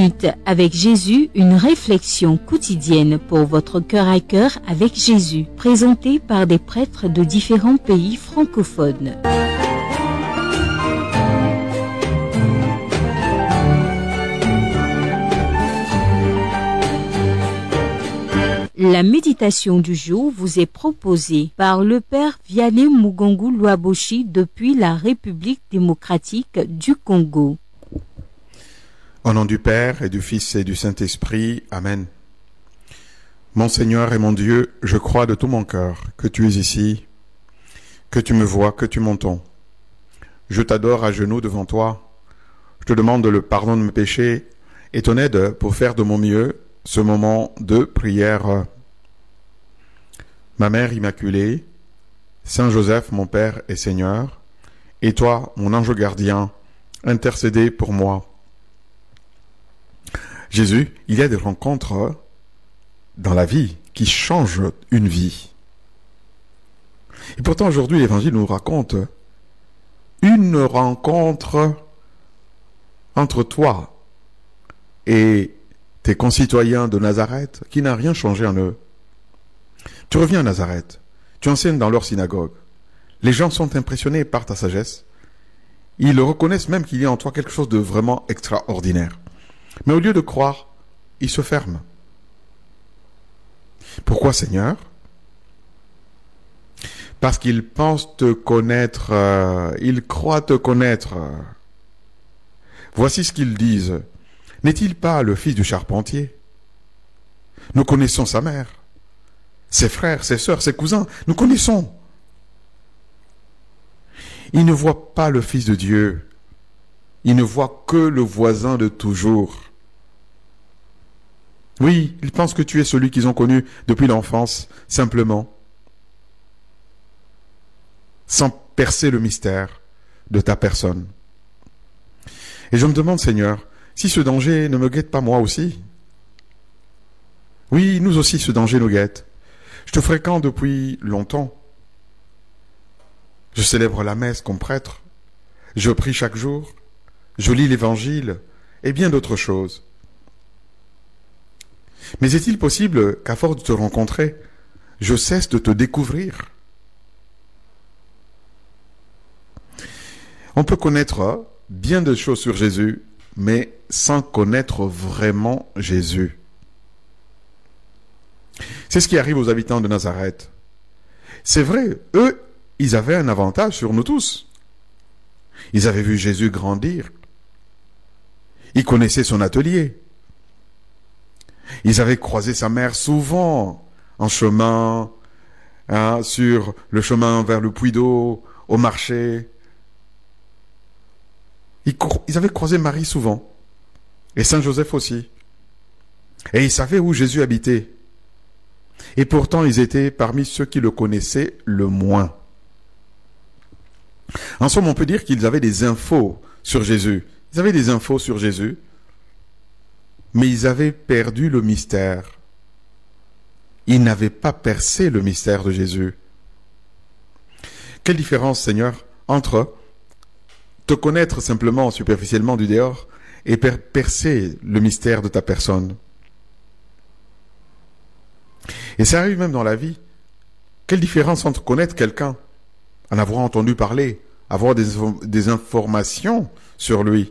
minutes avec Jésus, une réflexion quotidienne pour votre cœur à cœur avec Jésus, présentée par des prêtres de différents pays francophones. La méditation du jour vous est proposée par le Père Vianney Mugongo Luaboshi depuis la République démocratique du Congo. Au nom du Père et du Fils et du Saint-Esprit, Amen. Mon Seigneur et mon Dieu, je crois de tout mon cœur que tu es ici, que tu me vois, que tu m'entends. Je t'adore à genoux devant toi. Je te demande le pardon de mes péchés et ton aide pour faire de mon mieux ce moment de prière. Ma Mère Immaculée, Saint Joseph, mon Père et Seigneur, et toi, mon ange gardien, intercédez pour moi. Jésus, il y a des rencontres dans la vie qui changent une vie. Et pourtant, aujourd'hui, l'Évangile nous raconte une rencontre entre toi et tes concitoyens de Nazareth qui n'a rien changé en eux. Tu reviens à Nazareth, tu enseignes dans leur synagogue. Les gens sont impressionnés par ta sagesse. Ils reconnaissent même qu'il y a en toi quelque chose de vraiment extraordinaire. Mais au lieu de croire, ils se ferment. Pourquoi, Seigneur? Parce qu'ils pensent te connaître, ils croient te connaître. Voici ce qu'ils disent. N'est-il pas le fils du charpentier? Nous connaissons sa mère, ses frères, ses sœurs, ses cousins, nous connaissons. Ils ne voient pas le Fils de Dieu. Ils ne voient que le voisin de toujours. Oui, ils pensent que tu es celui qu'ils ont connu depuis l'enfance, simplement, sans percer le mystère de ta personne. Et je me demande, Seigneur, si ce danger ne me guette pas moi aussi. Oui, nous aussi, ce danger nous guette. Je te fréquente depuis longtemps. Je célèbre la messe comme prêtre. Je prie chaque jour. Je lis l'Évangile et bien d'autres choses. Mais est-il possible qu'à force de te rencontrer, je cesse de te découvrir? On peut connaître bien de choses sur Jésus, mais sans connaître vraiment Jésus. C'est ce qui arrive aux habitants de Nazareth. C'est vrai, eux, ils avaient un avantage sur nous tous. Ils avaient vu Jésus grandir. Ils connaissaient son atelier. Ils avaient croisé sa mère souvent en chemin, sur le chemin vers le puits d'eau, au marché. Ils avaient croisé Marie souvent, et Saint Joseph aussi. Et ils savaient où Jésus habitait. Et pourtant, ils étaient parmi ceux qui le connaissaient le moins. En somme, on peut dire qu'ils avaient des infos sur Jésus. Ils avaient des infos sur Jésus, mais ils avaient perdu le mystère. Ils n'avaient pas percé le mystère de Jésus. Quelle différence, Seigneur, entre te connaître simplement, superficiellement du dehors, et percer le mystère de ta personne. Et ça arrive même dans la vie. Quelle différence entre connaître quelqu'un, en avoir entendu parler, avoir des informations sur lui,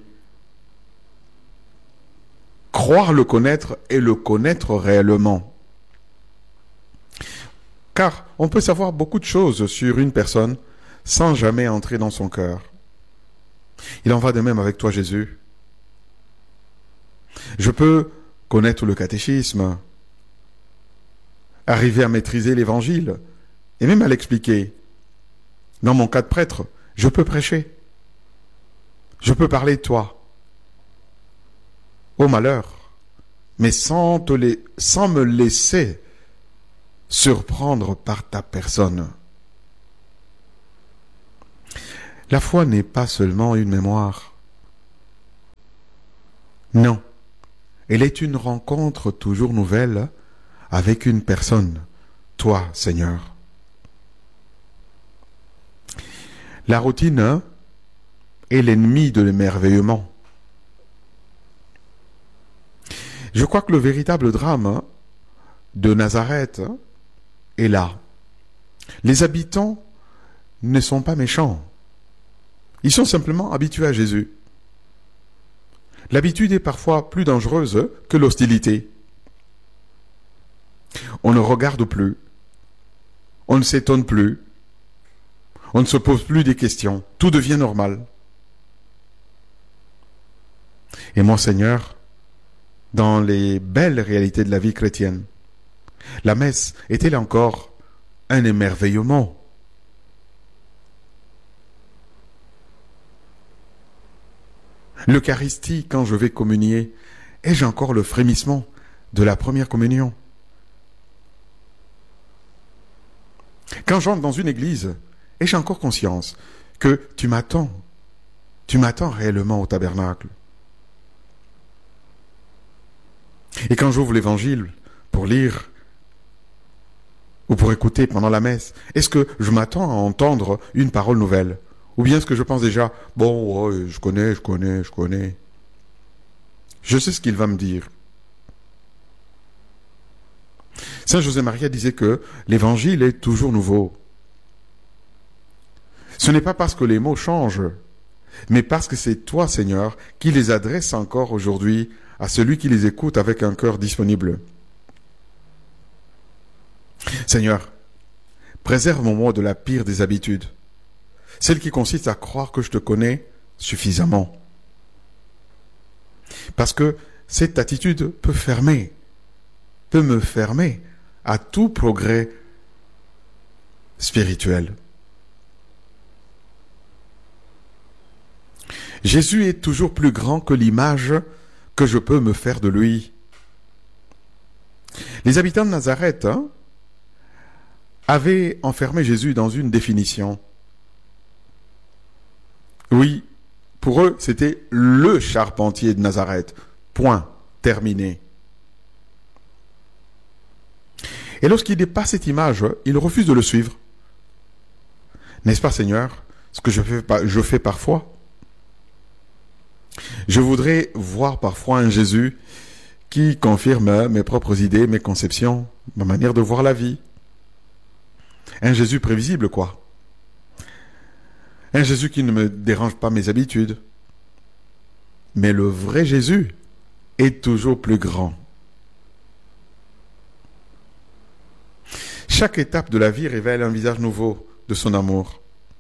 croire le connaître et le connaître réellement. Car on peut savoir beaucoup de choses sur une personne sans jamais entrer dans son cœur. Il en va de même avec toi, Jésus. Je peux connaître le catéchisme, arriver à maîtriser l'Évangile et même à l'expliquer. Dans mon cas de prêtre, je peux prêcher. Je peux parler de toi. Au malheur, mais sans me laisser surprendre par ta personne. La foi n'est pas seulement une mémoire. Non, elle est une rencontre toujours nouvelle avec une personne, toi, Seigneur. La routine est l'ennemi de l'émerveillement. Je crois que le véritable drame de Nazareth est là. Les habitants ne sont pas méchants. Ils sont simplement habitués à Jésus. L'habitude est parfois plus dangereuse que l'hostilité. On ne regarde plus. On ne s'étonne plus. On ne se pose plus des questions. Tout devient normal. Et mon Seigneur, dans les belles réalités de la vie chrétienne, la messe est-elle encore un émerveillement? L'Eucharistie, quand je vais communier, ai-je encore le frémissement de la première communion? Quand j'entre dans une église, ai-je encore conscience que tu m'attends réellement au tabernacle? Et quand j'ouvre l'évangile pour lire ou pour écouter pendant la messe, est-ce que je m'attends à entendre une parole nouvelle? Ou bien est-ce que je pense déjà, bon, ouais, je connais. Je sais ce qu'il va me dire. Saint José Maria disait que l'évangile est toujours nouveau. Ce n'est pas parce que les mots changent, mais parce que c'est toi, Seigneur, qui les adresse encore aujourd'hui à celui qui les écoute avec un cœur disponible. Seigneur, préserve-moi de la pire des habitudes, celle qui consiste à croire que je te connais suffisamment. Parce que cette attitude peut me fermer à tout progrès spirituel. Jésus est toujours plus grand que l'image que je peux me faire de lui. Les habitants de Nazareth avaient enfermé Jésus dans une définition. Oui, pour eux, c'était le charpentier de Nazareth. Point. Terminé. Et lorsqu'il dépasse cette image, il refuse de le suivre. N'est-ce pas, Seigneur, ce que je fais parfois? Je voudrais voir parfois un Jésus qui confirme mes propres idées, mes conceptions, ma manière de voir la vie. Un Jésus prévisible, quoi. Un Jésus qui ne me dérange pas mes habitudes. Mais le vrai Jésus est toujours plus grand. Chaque étape de la vie révèle un visage nouveau de son amour.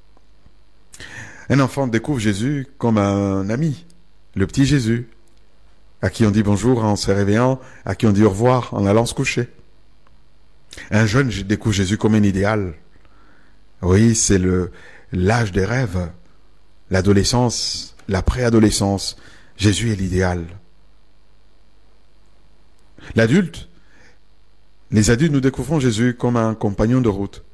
Un enfant découvre Jésus comme un ami, le petit Jésus, à qui on dit bonjour en se réveillant, à qui on dit au revoir en allant se coucher. Un jeune découvre Jésus comme un idéal. Oui, c'est l'âge des rêves, l'adolescence, la préadolescence. Jésus est l'idéal. Les adultes, nous découvrons Jésus comme un compagnon de route.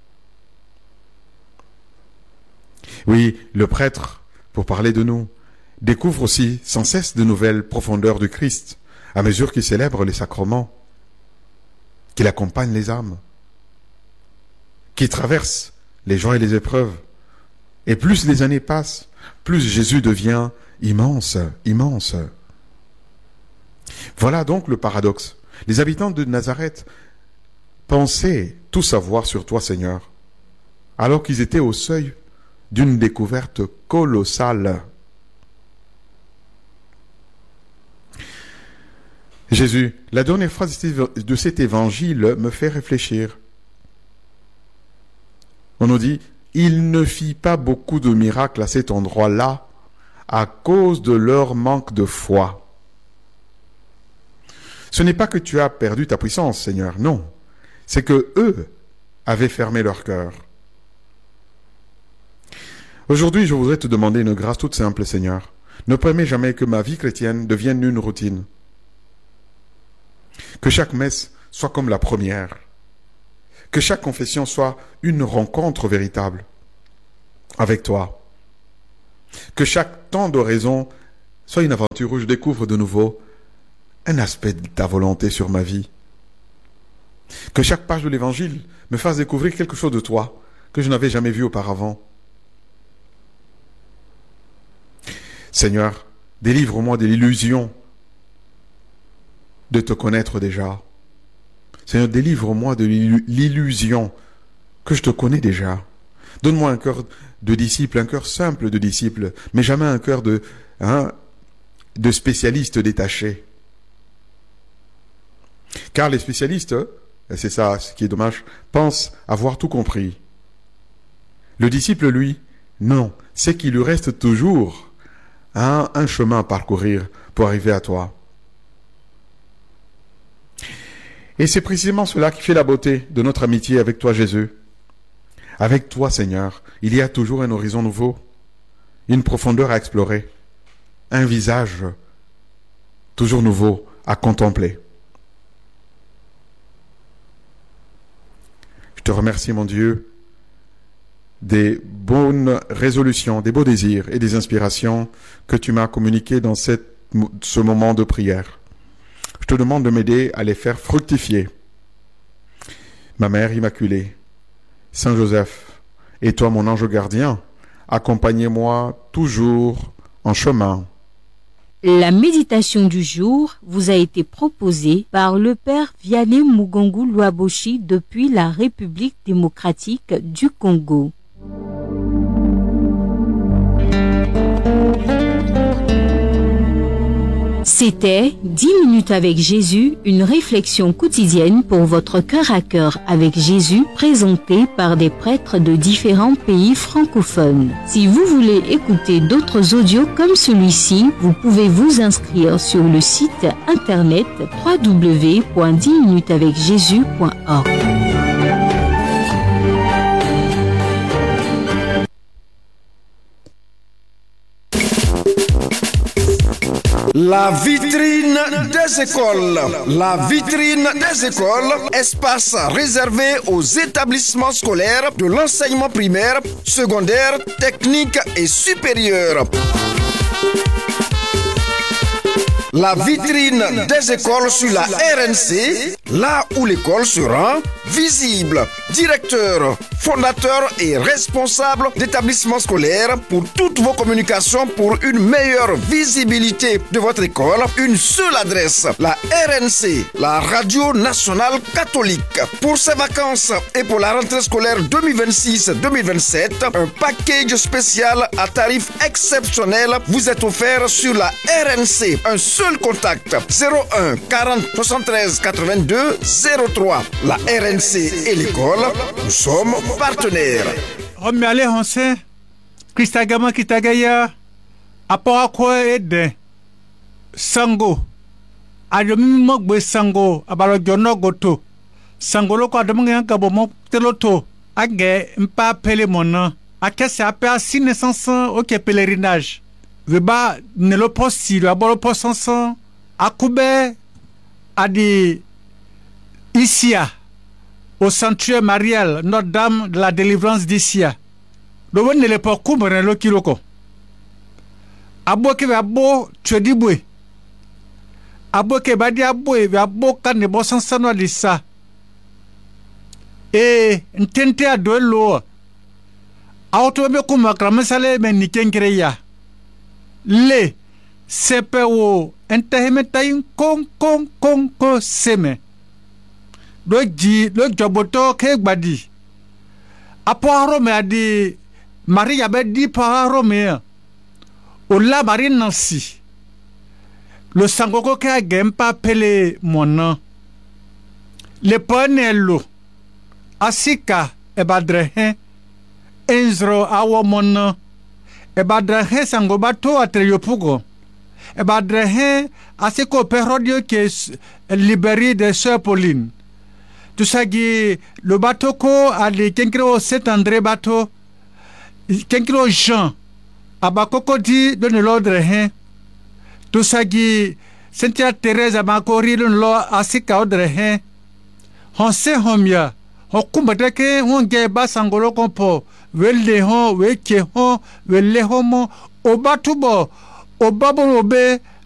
Oui, le prêtre, pour parler de nous, découvre aussi sans cesse de nouvelles profondeurs du Christ, à mesure qu'il célèbre les sacrements, qu'il accompagne les âmes, qu'il traverse les joies et les épreuves. Et plus les années passent, plus Jésus devient immense, immense. Voilà donc le paradoxe. Les habitants de Nazareth pensaient tout savoir sur toi, Seigneur, alors qu'ils étaient au seuil d'une découverte colossale. Jésus, la dernière phrase de cet évangile me fait réfléchir. On nous dit, il ne fit pas beaucoup de miracles à cet endroit-là à cause de leur manque de foi. Ce n'est pas que tu as perdu ta puissance, Seigneur, non. C'est que eux avaient fermé leur cœur. Aujourd'hui, je voudrais te demander une grâce toute simple, Seigneur. Ne permets jamais que ma vie chrétienne devienne une routine. Que chaque messe soit comme la première. Que chaque confession soit une rencontre véritable avec toi. Que chaque temps d'oraison soit une aventure où je découvre de nouveau un aspect de ta volonté sur ma vie. Que chaque page de l'Évangile me fasse découvrir quelque chose de toi que je n'avais jamais vu auparavant. Seigneur, délivre-moi de l'illusion de te connaître déjà. Seigneur, délivre-moi de l'illusion que je te connais déjà. Donne-moi un cœur de disciple, un cœur simple de disciple, mais jamais un cœur de spécialiste détaché. Car les spécialistes, et c'est ça ce qui est dommage, pensent avoir tout compris. Le disciple, lui, non, c'est qu'il lui reste toujours un chemin à parcourir pour arriver à toi. Et c'est précisément cela qui fait la beauté de notre amitié avec toi, Jésus. Avec toi, Seigneur, il y a toujours un horizon nouveau, une profondeur à explorer, un visage toujours nouveau à contempler. Je te remercie, mon Dieu, des bonnes résolutions, des beaux désirs et des inspirations que tu m'as communiquées dans ce moment de prière. Je te demande de m'aider à les faire fructifier. Ma Mère Immaculée, Saint Joseph, et toi mon ange gardien, accompagnez-moi toujours en chemin. La méditation du jour vous a été proposée par le Père Vianney Mugongo Luaboshi depuis la République démocratique du Congo. C'était 10 minutes avec Jésus, une réflexion quotidienne pour votre cœur à cœur avec Jésus, présentée par des prêtres de différents pays francophones. Si vous voulez écouter d'autres audios comme celui-ci, vous pouvez vous inscrire sur le site internet www.10minutesavecjésus.org. La vitrine des écoles. La vitrine des écoles, espace réservé aux établissements scolaires de l'enseignement primaire, secondaire, technique et supérieur. La vitrine des écoles sur la RNC, là où l'école sera visible. Directeur, fondateur et responsable d'établissements scolaires pour toutes vos communications pour une meilleure visibilité de votre école. Une seule adresse, la RNC, la Radio Nationale Catholique. Pour ces vacances et pour la rentrée scolaire 2026-2027, un package spécial à tarif exceptionnel vous est offert sur la RNC. Un seul contact, 01 40 73 82 03. La RNC et l'école, nous sommes partenaires. Omiale honse, Christagama kitagaya, apakwa ede, sango, adomi mogbe sango, abalo jono goto, sango loko adomi yanka bomo teloto, age mpa pele mona, akese ape asi naissance ok pèlerinage. Veba ne lo posi, lo abolo posansan, akube adi Isia, au sanctuaire marial, Notre-Dame de la délivrance d'Isia. Le ne le pas couvrir le kiloko. Abo ke abo chedibwe. Abo ke badi abo e abo kan ne bosan sanwa disa. E ntente a do lo. Auto be kuma kramesale men nikenkreya. Le sepewo entehemetain kon seme. Do joboto ke gbadi aporo me adi Maria be di paro me o la Marie Nancy le sangoko ke gempa pele mona le panelo asika e badrehe enzro awo mona e badrehe sango bato atreyopugo e badrehe asiko perodio qui est libéré de Sœur Pauline. Tout ça qui le bateau ko a les Kenkro Saint-André bateau Kenkro Jean abakoko di donne l'ordre hein tout ça qui Sainte Thérèse abakori donne l'ordre asika ordre hein on sait homia on kumbata ke on ge basangolo kompo welle hon weke hon welle homo o batubo o baborobe